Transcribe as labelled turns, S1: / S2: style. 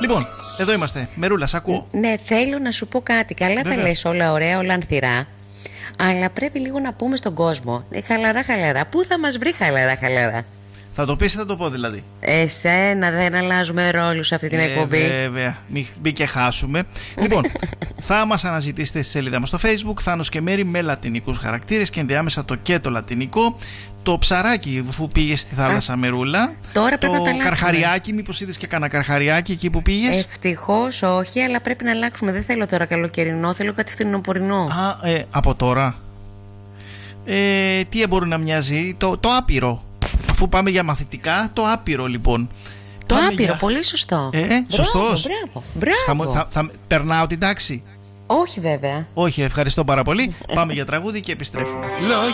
S1: Λοιπόν, εδώ είμαστε. Μερούλα, σ' ακούω.
S2: Ναι, θέλω να σου πω κάτι. Καλά τα λες, όλα ωραία, όλα ανθυρά. Αλλά πρέπει λίγο να πούμε στον κόσμο. Χαλαρά. Πού θα μας βρει χαλαρά?
S1: Θα το πεις ή θα το πω δηλαδή?
S2: Εσένα, δεν αλλάζουμε ρόλους σε αυτή την εκπομπή.
S1: Βέβαια, μην και χάσουμε. Λοιπόν, θα μας αναζητήσετε στη σελίδα μας στο Facebook, Θάνος και Μέρη, με λατινικούς χαρακτήρες και ενδιάμεσα το και το λατινικό. Το ψαράκι που πήγε στη θάλασσα, Μερούλα.
S2: Τώρα πρέπει να τα αλλάξουμε.
S1: Καρχαριάκι, μήπως είδες και κανένα καρχαριάκι εκεί που πήγες?
S2: Ευτυχώς όχι, αλλά πρέπει να αλλάξουμε. Δεν θέλω τώρα καλοκαιρινό, θέλω κάτι φθινοπορεινό.
S1: Από τώρα. Τι μπορεί να μοιάζει? Το άπειρο. Αφού πάμε για μαθητικά, το άπειρο λοιπόν.
S2: Το άπειρο, πολύ σωστό.
S1: Σωστός.
S2: Μπράβο.
S1: Θα περνάω την τάξη?
S2: Όχι βέβαια.
S1: Όχι, ευχαριστώ πάρα πολύ. Πάμε για τραγούδι και επιστρέφουμε.